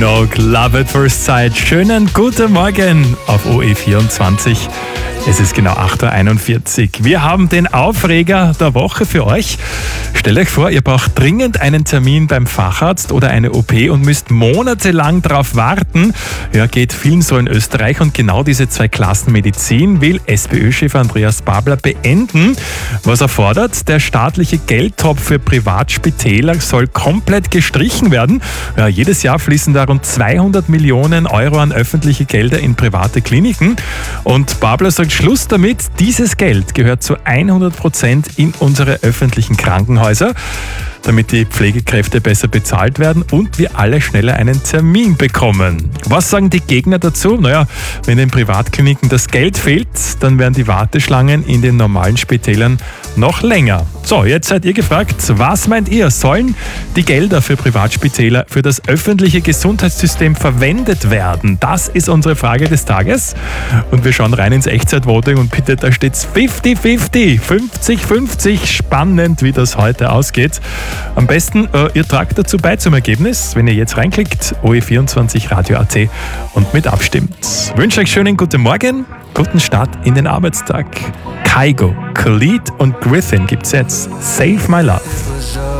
Minogue, Love at First Sight. Schönen guten Morgen auf OE24. Es ist genau 8.41 Uhr. Wir haben den Aufreger der Woche für euch. Stellt euch vor, ihr braucht dringend einen Termin beim Facharzt oder eine OP und müsst monatelang darauf warten. Ja, geht vielen so in Österreich und genau diese zwei Klassen Medizin will SPÖ-Chef Andreas Babler beenden. Was er fordert, der staatliche Geldtopf für Privatspitäler soll komplett gestrichen werden. Ja, jedes Jahr fließen da rund 200 Millionen Euro an öffentliche Gelder in private Kliniken. Und Babler sagt, Schluss damit, dieses Geld gehört zu 100% in unsere öffentlichen Krankenhäuser, damit die Pflegekräfte besser bezahlt werden und wir alle schneller einen Termin bekommen. Was sagen die Gegner dazu? Naja, wenn den Privatkliniken das Geld fehlt, dann werden die Warteschlangen in den normalen Spitälern noch länger. So, jetzt seid ihr gefragt, was meint ihr? Sollen die Gelder für Privatspitäler für das öffentliche Gesundheitssystem verwendet werden? Das ist unsere Frage des Tages. Und wir schauen rein ins Echtzeitvoting und bitte, da steht's 50-50, 50-50. Spannend, wie das heute ausgeht. Am besten, ihr tragt dazu bei zum Ergebnis, wenn ihr jetzt reinklickt, OE24radio.at und mit abstimmt. Ich wünsche euch schönen guten Morgen, guten Start in den Arbeitstag. Kygo, Khalid und Griffin gibt's jetzt. Save My Love.